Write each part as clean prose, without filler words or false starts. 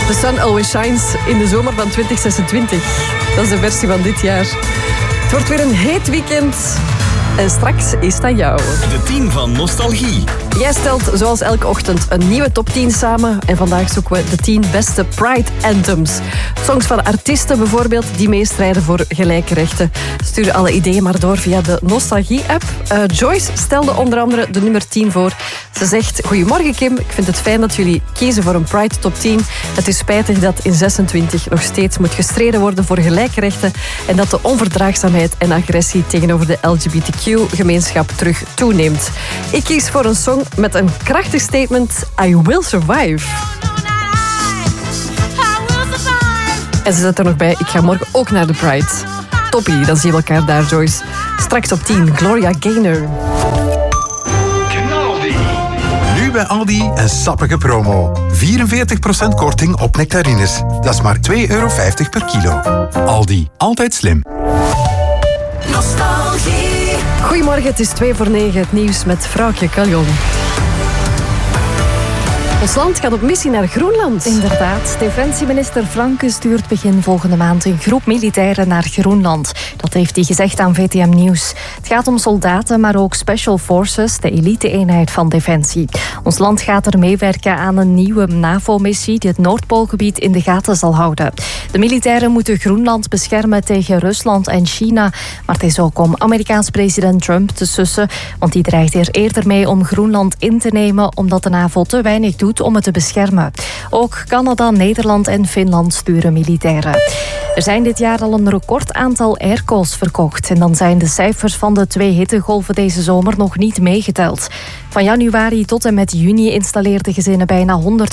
The Sun Always Shines in de zomer van 2026. Dat is de versie van dit jaar. Het wordt weer een heet weekend. En straks is het aan jou. De 10 van Nostalgie. Jij stelt zoals elke ochtend een nieuwe top 10 samen. En vandaag zoeken we de 10 beste Pride Anthems. Songs van artiesten bijvoorbeeld die meestrijden voor gelijke rechten. Stuur alle ideeën maar door via de Nostalgie-app. Joyce stelde onder andere de nummer 10 voor. Ze zegt: goedemorgen Kim, ik vind het fijn dat jullie kiezen voor een Pride top 10. Het is spijtig dat in 26 nog steeds moet gestreden worden voor gelijke rechten en dat de onverdraagzaamheid en agressie tegenover de LGBTQ-gemeenschap terug toeneemt. Ik kies voor een song met een krachtig statement: I will survive. En ze zet er nog bij: ik ga morgen ook naar de Pride. Toppie, dan zien we elkaar daar, Joyce. Straks op 10, Gloria Gaynor. Nu bij Aldi een sappige promo. 44% korting op nectarines. Dat is maar €2,50 per kilo. Aldi, altijd slim. Nostalgie. Goedemorgen, het is 8:45. Het nieuws met Vrouwtje Kaljon. Ons land gaat op missie naar Groenland. Inderdaad. Defensieminister Franke stuurt begin volgende maand een groep militairen naar Groenland. Dat heeft hij gezegd aan VTM Nieuws. Het gaat om soldaten, maar ook Special Forces, de elite-eenheid van Defensie. Ons land gaat er meewerken aan een nieuwe NAVO-missie die het Noordpoolgebied in de gaten zal houden. De militairen moeten Groenland beschermen tegen Rusland en China. Maar het is ook om Amerikaans president Trump te sussen, want die dreigt er eerder mee om Groenland in te nemen omdat de NAVO te weinig doet om het te beschermen. Ook Canada, Nederland en Finland sturen militairen. Er zijn dit jaar al een record aantal airco's verkocht. En dan zijn de cijfers van de 2 hittegolven deze zomer nog niet meegeteld. Van januari tot en met juni installeerden gezinnen bijna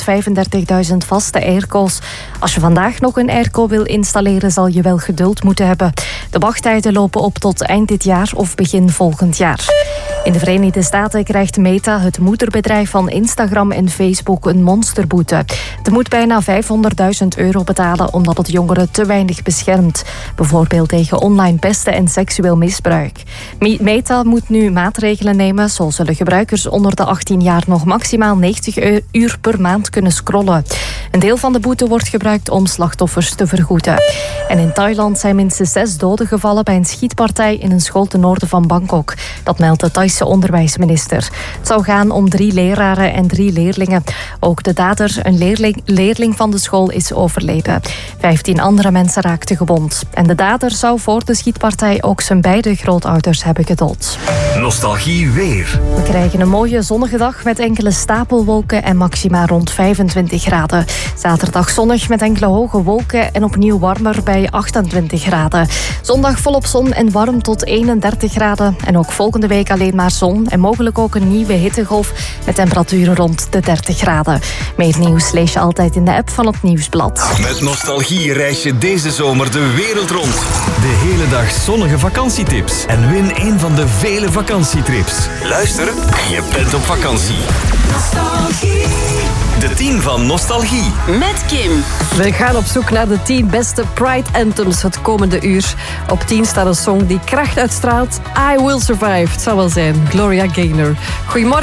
135.000 vaste airco's. Als je vandaag nog een airco wil installeren, zal je wel geduld moeten hebben. De wachttijden lopen op tot eind dit jaar of begin volgend jaar. In de Verenigde Staten krijgt Meta, het moederbedrijf van Instagram en Facebook, een monsterboete. Het moet bijna €500.000 betalen omdat het jongeren te weinig beschermt. Bijvoorbeeld tegen online pesten en seksueel misbruik. Meta moet nu maatregelen nemen. Zo zullen gebruikers onder de 18 jaar nog maximaal 90 uur per maand kunnen scrollen. Een deel van de boete wordt gebruikt om slachtoffers te vergoeden. En in Thailand zijn minstens 6 doden gevallen bij een schietpartij in een school ten noorden van Bangkok. Dat meldt de Thaise onderwijsminister. Het zou gaan om 3 leraren en 3 leerlingen. Ook de dader, een leerling van de school, is overleden. 15 andere mensen raakten gewond. En de dader zou voor de schietpartij ook zijn beide grootouders hebben gedood. Nostalgie weer. We krijgen een mooie zonnige dag met enkele stapelwolken en maxima rond 25 graden. Zaterdag zonnig met enkele hoge wolken en opnieuw warmer bij 28 graden. Zondag volop zon en warm tot 31 graden. En ook volgende week alleen maar zon en mogelijk ook een nieuwe hittegolf met temperaturen rond de 30 graden. Meer nieuws lees je altijd in de app van het Nieuwsblad. Met Nostalgie reis je deze zomer de wereld rond. De hele dag zonnige vakantietips. En win een van de vele vakantietrips. Luister en je bent op vakantie. Nostalgie. De 10 van Nostalgie. Met Kim. We gaan op zoek naar de 10 beste Pride Anthems het komende uur. Op 10 staat een song die kracht uitstraalt. I Will Survive. Het zal wel zijn. Gloria Gaynor. Goedemorgen.